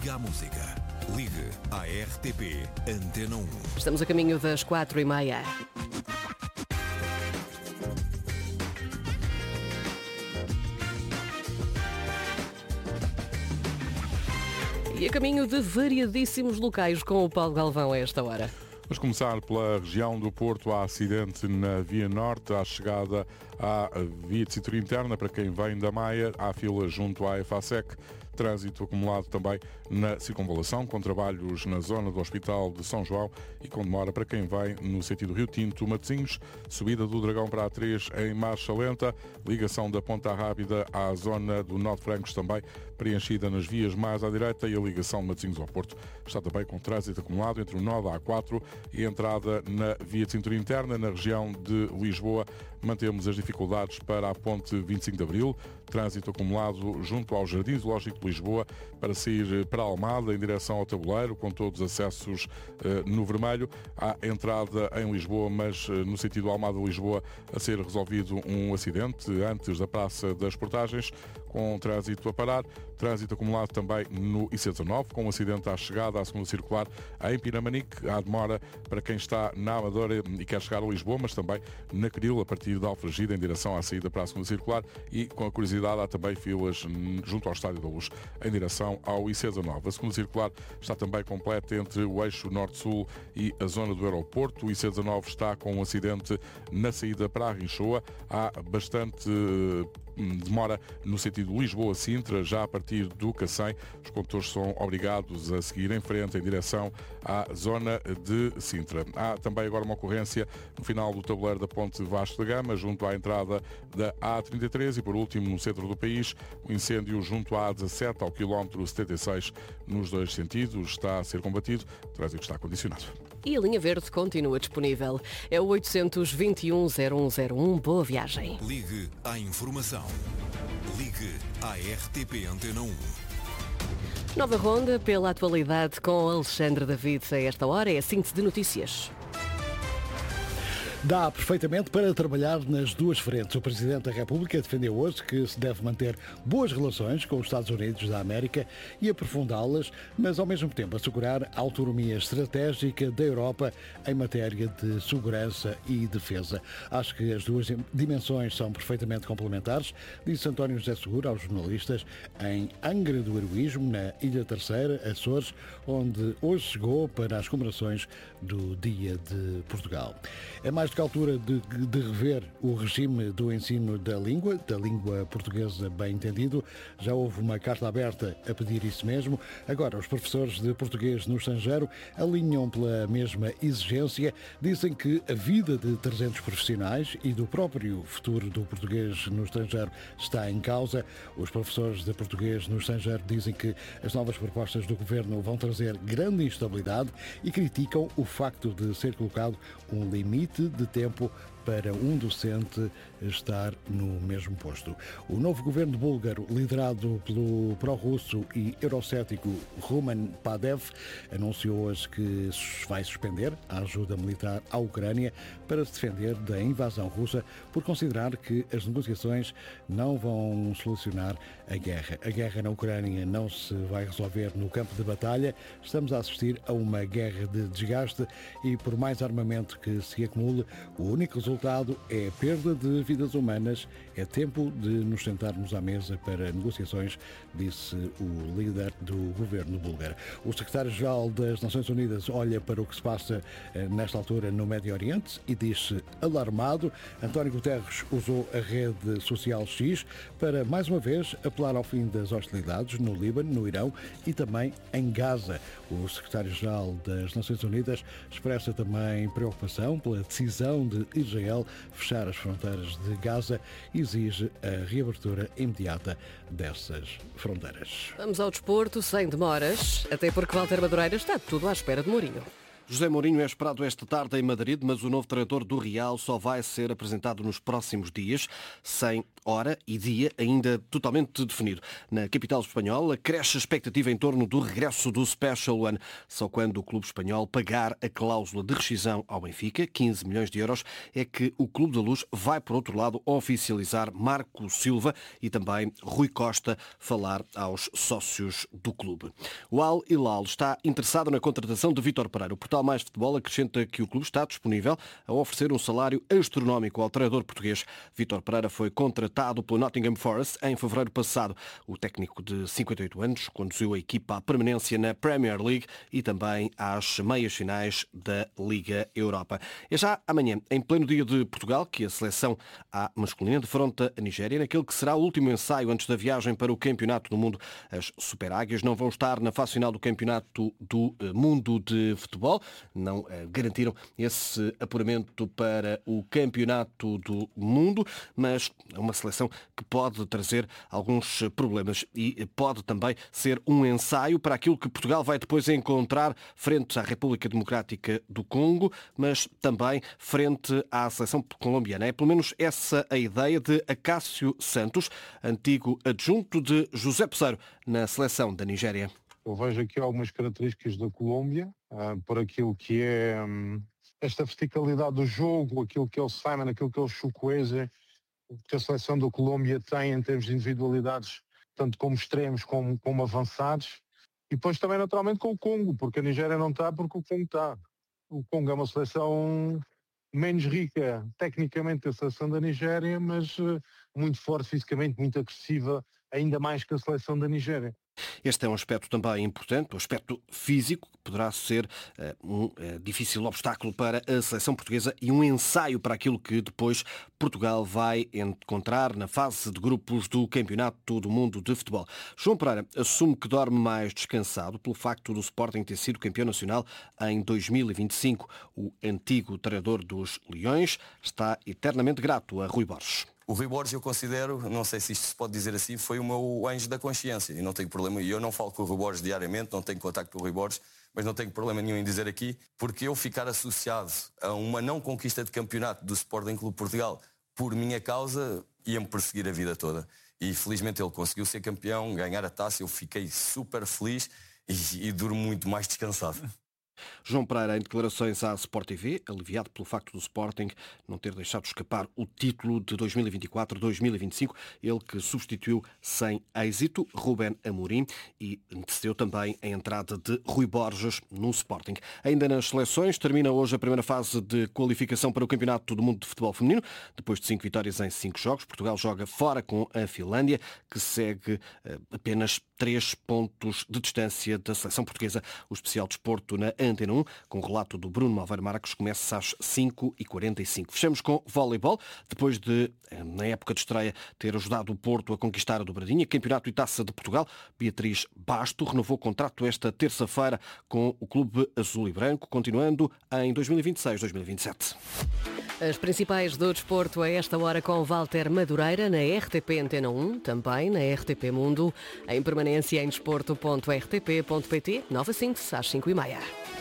Ligue à música. Ligue à RTP Antena 1. Estamos a caminho das 4h30. E a caminho de variadíssimos locais com o Paulo Galvão a esta hora. Vamos começar pela região do Porto. Há acidente na Via Norte, à chegada à via de cintura interna. Para quem vem da Maia, há fila junto à EFASEC. Trânsito acumulado também na circunvalação, com trabalhos na zona do Hospital de São João e com demora para quem vem no sentido Rio Tinto, Matosinhos, subida do Dragão para a A3 em marcha lenta, ligação da Ponta Rábida à zona do Norte Francos também preenchida nas vias mais à direita e a ligação de Matosinhos ao Porto está também com trânsito acumulado entre o nó da A4 e a entrada na via de cintura interna. Na região de Lisboa mantemos as dificuldades para a ponte 25 de Abril, trânsito acumulado junto ao Jardim Zoológico de Lisboa para sair para Almada em direção ao Tabuleiro, com todos os acessos no vermelho. Há entrada em Lisboa, mas no sentido Almada-Lisboa a ser resolvido um acidente antes da Praça das Portagens, com trânsito a parar. Trânsito acumulado também no IC19, com um acidente à chegada à segunda circular em Pinamanique. Há demora para quem está na Amadora e quer chegar a Lisboa, mas também na Cril, a partir de Alfragida, em direção à saída para a segunda circular. E, com a curiosidade, há também filas junto ao Estádio da Luz, em direção ao IC19. A segunda circular está também completa entre o eixo Norte-Sul e a zona do aeroporto. O IC19 está com um acidente na saída para a Rinchoa. Há bastante demora no sentido Lisboa-Sintra, já a partir do Cacém. Os condutores são obrigados a seguir em frente em direção à zona de Sintra. Há também agora uma ocorrência no final do tabuleiro da Ponte Vasco da Gama, junto à entrada da A33 e, por último, no centro do país, o incêndio junto à A17 ao quilómetro 76, nos dois sentidos, está a ser combatido. O trânsito está condicionado. E a linha verde continua disponível. É o 821-0101. Boa viagem. Ligue à informação. Ligue à RTP Antena 1. Nova ronda pela atualidade com Alexandre David. A esta hora é a síntese de notícias. Dá perfeitamente para trabalhar nas duas frentes. O Presidente da República defendeu hoje que se deve manter boas relações com os Estados Unidos da América e aprofundá-las, mas ao mesmo tempo assegurar a autonomia estratégica da Europa em matéria de segurança e defesa. Acho que as duas dimensões são perfeitamente complementares, disse António José Seguro aos jornalistas em Angra do Heroísmo, na Ilha Terceira, Açores, onde hoje chegou para as comemorações do Dia de Portugal. É mais do que a altura de rever o regime do ensino da língua portuguesa bem entendido. Já houve uma carta aberta a pedir isso mesmo. Agora, os professores de português no estrangeiro alinham pela mesma exigência. Dizem que a vida de 300 profissionais e do próprio futuro do português no estrangeiro está em causa. Os professores de português no estrangeiro dizem que as novas propostas do governo vão trazer grande instabilidade e criticam o facto de ser colocado um limite de tempo para um docente estar no mesmo posto. O novo governo búlgaro, liderado pelo pró-russo e eurocético Rumen Padev, anunciou hoje que vai suspender a ajuda militar à Ucrânia para se defender da invasão russa, por considerar que as negociações não vão solucionar a guerra. A guerra na Ucrânia não se vai resolver no campo de batalha. Estamos a assistir a uma guerra de desgaste e, por mais armamento que se acumule, o único resultado é a perda de vidas humanas. É tempo de nos sentarmos à mesa para negociações, disse o líder do governo búlgaro. O secretário-geral das Nações Unidas olha para o que se passa nesta altura no Médio Oriente e diz-se alarmado. António Guterres usou a rede social X para, mais uma vez, apelar ao fim das hostilidades no Líbano, no Irão e também em Gaza. O secretário-geral das Nações Unidas expressa também preocupação pela decisão de Israel fechar as fronteiras de Gaza e exige a reabertura imediata dessas fronteiras. Vamos ao desporto, sem demoras, até porque Walter Madureira está tudo à espera de Mourinho. José Mourinho é esperado esta tarde em Madrid, mas o novo treinador do Real só vai ser apresentado nos próximos dias, sem hora e dia ainda totalmente definido. Na capital espanhola, cresce a expectativa em torno do regresso do Special One. Só quando o clube espanhol pagar a cláusula de rescisão ao Benfica, 15 milhões de euros, é que o Clube da Luz vai, por outro lado, oficializar Marco Silva e também Rui Costa falar aos sócios do clube. O Al Hilal está interessado na contratação de Vítor Pereira. O portal Mais Futebol acrescenta que o clube está disponível a oferecer um salário astronómico ao treinador português. Vítor Pereira foi contratado pelo Nottingham Forest em fevereiro passado. O técnico de 58 anos conduziu a equipa à permanência na Premier League e também às meias finais da Liga Europa. É já amanhã, em pleno dia de Portugal, que a seleção A masculina defronta a Nigéria naquele que será o último ensaio antes da viagem para o Campeonato do Mundo. As Super Águias não vão estar na fase final do Campeonato do Mundo de Futebol. Não garantiram esse apuramento para o Campeonato do Mundo, mas é uma seleção que pode trazer alguns problemas e pode também ser um ensaio para aquilo que Portugal vai depois encontrar frente à República Democrática do Congo, mas também frente à seleção colombiana. É pelo menos essa a ideia de Acácio Santos, antigo adjunto de José Peseiro na seleção da Nigéria. Eu vejo aqui algumas características da Colômbia, por aquilo que é esta verticalidade do jogo, aquilo que é o Simon, aquilo que é o Chukwueze, que a seleção da Colômbia tem em termos de individualidades, tanto como extremos como avançados, e depois também naturalmente com o Congo, porque a Nigéria não está, porque o Congo está. O Congo é uma seleção menos rica tecnicamente que a seleção da Nigéria, mas muito forte fisicamente, muito agressiva, ainda mais que a seleção da Nigéria. Este é um aspecto também importante, o aspecto físico, que poderá ser um difícil obstáculo para a seleção portuguesa e um ensaio para aquilo que depois Portugal vai encontrar na fase de grupos do Campeonato do Mundo de Futebol. João Pereira assume que dorme mais descansado pelo facto do Sporting ter sido campeão nacional em 2025. O antigo treinador dos Leões está eternamente grato a Rui Borges. O Rui Borges eu considero, não sei se isto se pode dizer assim, foi o meu anjo da consciência e não tenho problema, e eu não falo com o Rui Borges diariamente, não tenho contacto com o Rui Borges, mas não tenho problema nenhum em dizer aqui, porque eu ficar associado a uma não conquista de campeonato do Sporting Clube Portugal por minha causa ia-me perseguir a vida toda. E felizmente ele conseguiu ser campeão, ganhar a taça, eu fiquei super feliz e durmo muito mais descansado. João Pereira, em declarações à Sport TV, aliviado pelo facto do Sporting não ter deixado escapar o título de 2024-2025, ele que substituiu sem êxito Rubén Amorim e antecedeu também a entrada de Rui Borges no Sporting. Ainda nas seleções, termina hoje a primeira fase de qualificação para o Campeonato do Mundo de Futebol Feminino. Depois de 5 vitórias em 5 jogos, Portugal joga fora com a Finlândia, que segue apenas 3 pontos de distância da seleção portuguesa. O especial desporto na Antena 1, com o relato do Bruno Malveiro Marques, começa às 5h45. Fechamos com voleibol, depois de, na época de estreia, ter ajudado o Porto a conquistar a dobradinha, Campeonato e Taça de Portugal. Beatriz Basto renovou o contrato esta terça-feira com o Clube Azul e Branco, continuando em 2026-2027. As principais do desporto a esta hora com Walter Madureira na RTP Antena 1, também na RTP Mundo, em permanência em desporto.rtp.pt, 9 a 5 às 5h30.